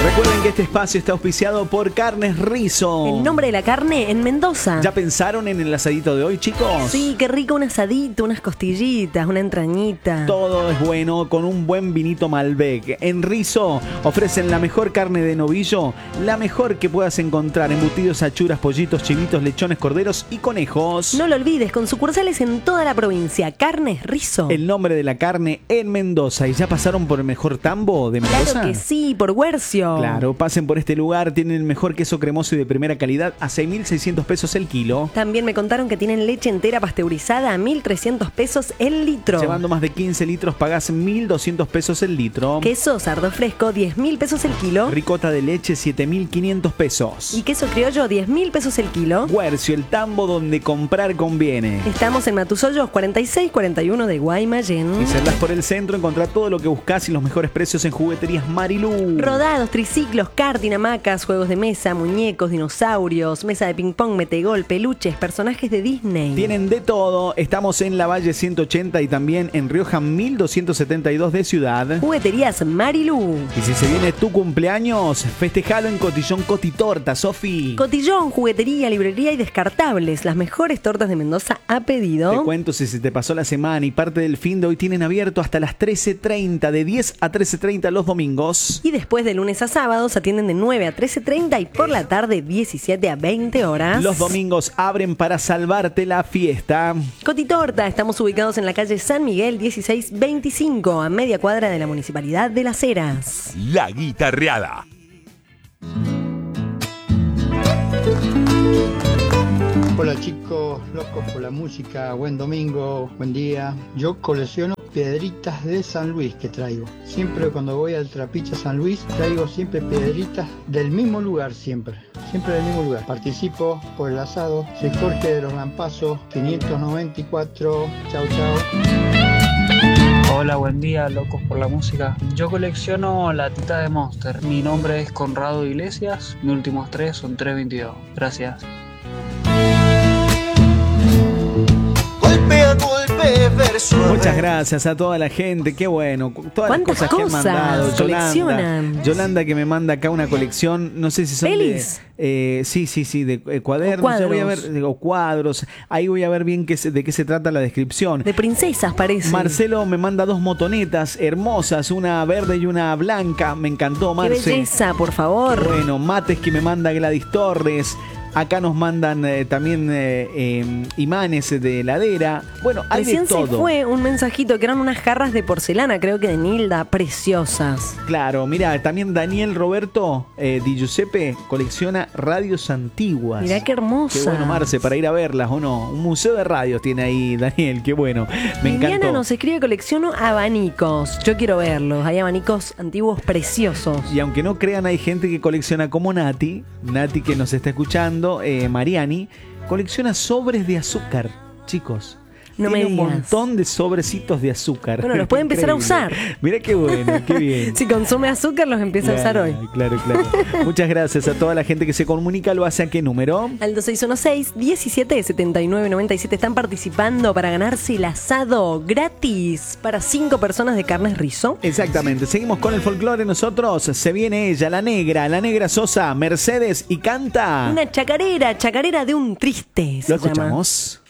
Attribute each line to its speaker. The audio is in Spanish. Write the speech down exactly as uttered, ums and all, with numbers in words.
Speaker 1: Recuerden que este espacio está auspiciado por Carnes Rizo.
Speaker 2: El nombre de la carne en Mendoza.
Speaker 1: ¿Ya pensaron en el asadito de hoy, chicos?
Speaker 2: Sí, qué rico un asadito, unas costillitas, una entrañita.
Speaker 1: Todo es bueno con un buen vinito Malbec. En Rizo ofrecen la mejor carne de novillo, la mejor que puedas encontrar: embutidos, achuras, pollitos, chivitos, lechones, corderos y conejos.
Speaker 2: No lo olvides, con sucursales en toda la provincia. Carnes Rizo.
Speaker 1: El nombre de la carne en Mendoza. ¿Y ya pasaron por el mejor tambo de Mendoza?
Speaker 2: Claro que sí, por Huercio.
Speaker 1: Claro, pasen por este lugar, tienen el mejor queso cremoso y de primera calidad a seis mil seiscientos pesos el kilo.
Speaker 2: También me contaron que tienen leche entera pasteurizada a mil trescientos pesos el litro.
Speaker 1: Llevando más de quince litros pagás mil doscientos pesos el litro.
Speaker 2: Queso sardo fresco, diez mil pesos el kilo.
Speaker 1: Ricota de leche, siete mil quinientos pesos.
Speaker 2: Y queso criollo, diez mil pesos el kilo.
Speaker 1: Huercio, el tambo donde comprar conviene.
Speaker 2: Estamos en Matusollos cuarenta y seis cuarenta y uno de Guaymallén.
Speaker 1: Y si andás por el centro, encontrá todo lo que buscás y los mejores precios en Jugueterías Marilú.
Speaker 2: Rodados, triciclos, karting, hamacas, juegos de mesa, muñecos, dinosaurios, mesa de ping-pong, metegol, peluches, personajes de Disney.
Speaker 1: Tienen de todo. Estamos en la Valle ciento ochenta y también en Rioja mil doscientos setenta y dos de Ciudad.
Speaker 2: Jugueterías Marilú.
Speaker 1: Y si se viene tu cumpleaños, festejalo en Cotillón Cotitorta, Sofi.
Speaker 2: Cotillón, juguetería, librería y descartables. Las mejores tortas de Mendoza a pedido.
Speaker 1: Te cuento, si se te pasó la semana y parte del fin de hoy, tienen abierto hasta las trece treinta, de diez a trece treinta los domingos.
Speaker 2: Y después de lunes a sábados atienden de nueve a trece treinta y por la tarde diecisiete a veinte horas.
Speaker 1: Los domingos abren para salvarte la fiesta.
Speaker 2: Cotitorta, estamos ubicados en la calle San Miguel dieciséis veinticinco, a media cuadra de la Municipalidad de Las Heras.
Speaker 3: La Guitarreada.
Speaker 4: Hola chicos, locos por la música, buen domingo, buen día. Yo colecciono piedritas de San Luis que traigo. Siempre cuando voy al Trapiche San Luis, traigo siempre piedritas del mismo lugar, siempre. Siempre del mismo lugar. Participo por el asado. Soy Jorge de los Lampazos, quinientos noventa y cuatro. Chau, chau.
Speaker 5: Hola, buen día, locos por la música. Yo colecciono latita de Monster. Mi nombre es Conrado Iglesias. Mis últimos tres son trescientos veintidós. Gracias.
Speaker 1: Muchas gracias a toda la gente, qué bueno, todas las cosas,
Speaker 2: cosas
Speaker 1: que han mandado.
Speaker 2: coleccionan?
Speaker 1: Yolanda, Yolanda que me manda acá una colección, no sé si son
Speaker 2: ¿Pelis?
Speaker 1: de, eh, sí, sí, sí, de eh, cuadernos,
Speaker 2: O cuadros.
Speaker 1: Yo voy a ver, o cuadros, ahí voy a ver bien qué se, de qué se trata la descripción.
Speaker 2: De princesas parece.
Speaker 1: Marcelo me manda dos motonetas hermosas, una verde y una blanca, me encantó,
Speaker 2: Qué
Speaker 1: Marce.
Speaker 2: belleza, por favor.
Speaker 1: Bueno, mates que me manda Gladys Torres. Acá nos mandan eh, también eh, eh, imanes de heladera. Bueno, hay
Speaker 2: Recién
Speaker 1: de todo.
Speaker 2: se fue un mensajito que eran unas jarras de porcelana, creo que de Nilda, preciosas.
Speaker 1: Claro, mira, también Daniel Roberto eh, Di Giuseppe colecciona radios antiguas.
Speaker 2: Mirá qué hermosa.
Speaker 1: Qué bueno, Marce, para ir a verlas, ¿o no? Un museo de radios tiene ahí, Daniel, qué bueno. Me
Speaker 2: Viviana
Speaker 1: encantó.
Speaker 2: nos escribe: colecciono abanicos. Yo quiero verlos. Hay abanicos antiguos preciosos.
Speaker 1: Y aunque no crean, hay gente que colecciona como Nati, Nati que nos está escuchando, eh, Mariani, colecciona sobres de azúcar, chicos.
Speaker 2: No
Speaker 1: Tiene
Speaker 2: me
Speaker 1: un
Speaker 2: digas.
Speaker 1: montón de sobrecitos de azúcar.
Speaker 2: Bueno, los puede empezar a usar.
Speaker 1: Mira qué bueno, qué bien.
Speaker 2: Si consume azúcar, los empieza a usar hoy.
Speaker 1: Claro, claro. Muchas gracias a toda la gente que se comunica. ¿Lo hace a qué número?
Speaker 2: Al dos seis uno seis, diecisiete setenta y nueve noventa y siete están participando para ganarse el asado gratis para cinco personas de Carnes Rizo.
Speaker 1: Exactamente. Seguimos con el folclore nosotros. Se viene ella, la negra, la negra Sosa, Mercedes, y canta.
Speaker 2: Una chacarera, chacarera de un triste. se
Speaker 1: Lo
Speaker 2: llama.
Speaker 1: escuchamos.